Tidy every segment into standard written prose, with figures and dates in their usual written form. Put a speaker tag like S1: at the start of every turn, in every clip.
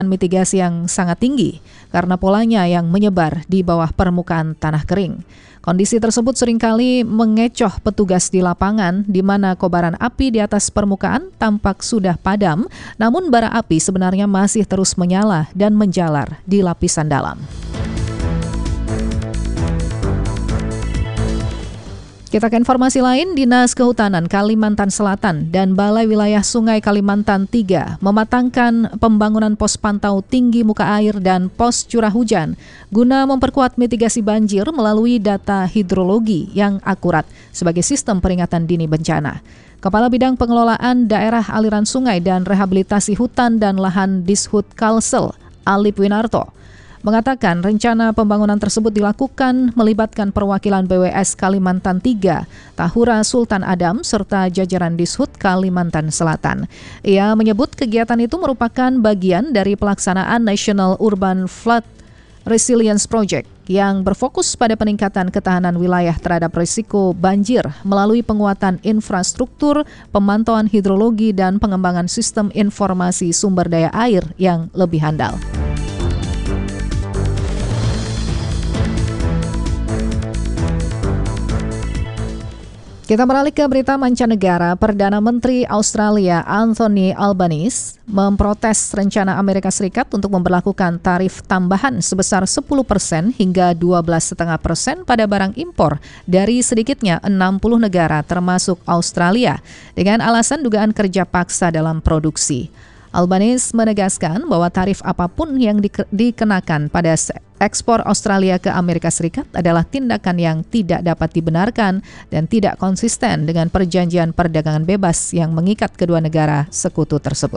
S1: mitigasi yang sangat tinggi karena polanya yang menyebar di bawah permukaan tanah kering. Kondisi tersebut seringkali mengecoh petugas di lapangan di mana kobaran api di atas permukaan tampak sudah padam, namun bara api sebenarnya masih terus menyala dan menjalar di lapisan dalam. Kita ke informasi lain, Dinas Kehutanan Kalimantan Selatan dan Balai Wilayah Sungai Kalimantan 3 mematangkan pembangunan pos pantau tinggi muka air dan pos curah hujan guna memperkuat mitigasi banjir melalui data hidrologi yang akurat sebagai sistem peringatan dini bencana. Kepala Bidang Pengelolaan Daerah Aliran Sungai dan Rehabilitasi Hutan dan Lahan Dishub Kalsel, Alip Winarto, mengatakan rencana pembangunan tersebut dilakukan melibatkan perwakilan BWS Kalimantan 3, Tahura Sultan Adam, serta jajaran Dishub Kalimantan Selatan. Ia menyebut kegiatan itu merupakan bagian dari pelaksanaan National Urban Flood Resilience Project yang berfokus pada peningkatan ketahanan wilayah terhadap risiko banjir melalui penguatan infrastruktur, pemantauan hidrologi, dan pengembangan sistem informasi sumber daya air yang lebih handal. Kita beralih ke berita mancanegara. Perdana Menteri Australia Anthony Albanese memprotes rencana Amerika Serikat untuk memberlakukan tarif tambahan sebesar 10% hingga 12,5% pada barang impor dari sedikitnya 60 negara termasuk Australia dengan alasan dugaan kerja paksa dalam produksi. Albanese menegaskan bahwa tarif apapun yang dikenakan pada ekspor Australia ke Amerika Serikat adalah tindakan yang tidak dapat dibenarkan dan tidak konsisten dengan perjanjian perdagangan bebas yang mengikat kedua negara sekutu tersebut.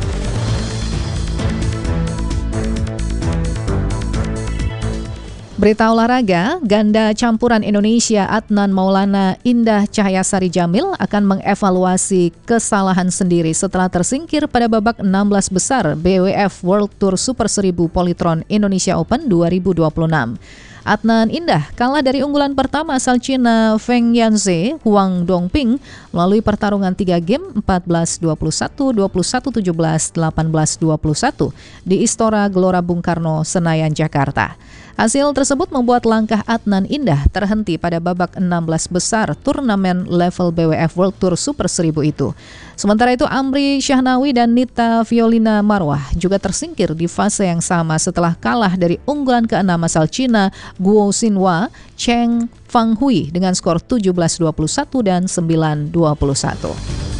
S1: Berita olahraga, ganda campuran Indonesia Adnan Maulana Indah Cahyasari Jamil akan mengevaluasi kesalahan sendiri setelah tersingkir pada babak 16 besar BWF World Tour Super 1000 Polytron Indonesia Open 2026. Adnan Indah kalah dari unggulan pertama asal Cina Feng Yanze, Huang Dongping melalui pertarungan 3 game 14-21, 21-17, 18-21 di Istora Gelora Bung Karno, Senayan, Jakarta. Hasil tersebut membuat langkah Adnan Indah terhenti pada babak 16 besar turnamen level BWF World Tour Super 1000 itu. Sementara itu Amri Syahnawi dan Nita Violina Marwah juga tersingkir di fase yang sama setelah kalah dari unggulan ke-6 asal Cina Guo Xinhua Cheng Fanghui dengan skor 17-21 dan 9-21.